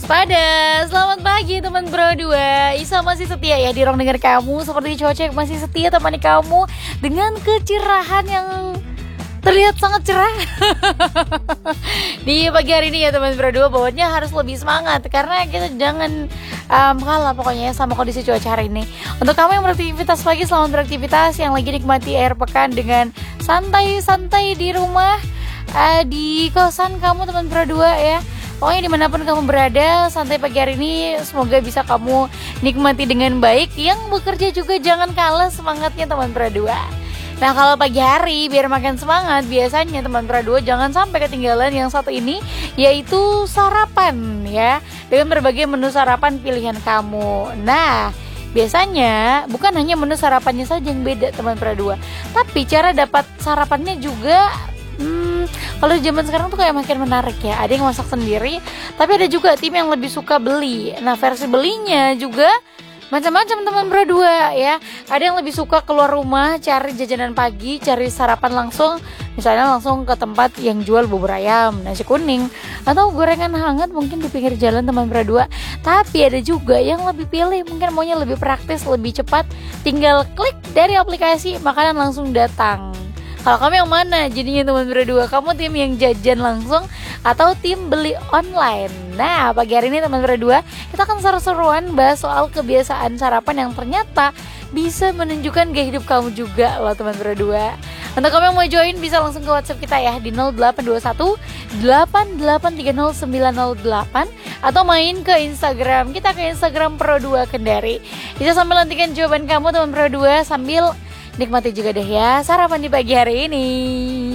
Waspada, selamat pagi teman Pro 2. Isa masih setia ya di ruang dengar kamu. Seperti Cocek masih setia temani kamu dengan kecerahan yang terlihat sangat cerah. Di pagi hari ini ya teman Pro 2, bawaannya harus lebih semangat karena kita jangan kalah pokoknya sama kondisi cuaca hari ini. Untuk kamu yang beraktivitas pagi, selamat beraktivitas. Yang lagi nikmati air pekan dengan santai-santai di rumah, di kosan kamu teman Pro 2 ya. Pokoknya dimanapun kamu berada, santai pagi hari ini semoga bisa kamu nikmati dengan baik. Yang bekerja juga jangan kalah semangatnya teman Pro 2. Nah kalau pagi hari biar makin semangat, biasanya teman Pro 2 jangan sampai ketinggalan yang satu ini, yaitu sarapan ya, dengan berbagai menu sarapan pilihan kamu. Nah biasanya bukan hanya menu sarapannya saja yang beda teman Pro 2, tapi cara dapat sarapannya juga kalau zaman sekarang tuh kayak makin menarik ya. Ada yang masak sendiri, tapi ada juga tim yang lebih suka beli. Nah versi belinya juga macam-macam teman Pro 2 ya. Ada yang lebih suka keluar rumah cari jajanan pagi, cari sarapan langsung, misalnya langsung ke tempat yang jual bubur ayam, nasi kuning, atau gorengan hangat mungkin di pinggir jalan teman Pro 2. Tapi ada juga yang lebih pilih, mungkin maunya lebih praktis, lebih cepat, tinggal klik dari aplikasi, makanan langsung datang. Kalau kamu yang mana jadinya teman Pro 2? Kamu tim yang jajan langsung atau tim beli online? Nah pagi hari ini teman Pro 2, kita akan seru-seruan bahas soal kebiasaan sarapan yang ternyata bisa menunjukkan gaya hidup kamu juga loh teman Pro 2. Untuk kamu yang mau join bisa langsung ke WhatsApp kita ya di 0821 8830 908 atau main ke Instagram. Kita ke Instagram Pro 2 Kendari. Bisa sambil nantikan jawaban kamu teman Pro 2 sambil nikmati juga deh ya sarapan di pagi hari ini.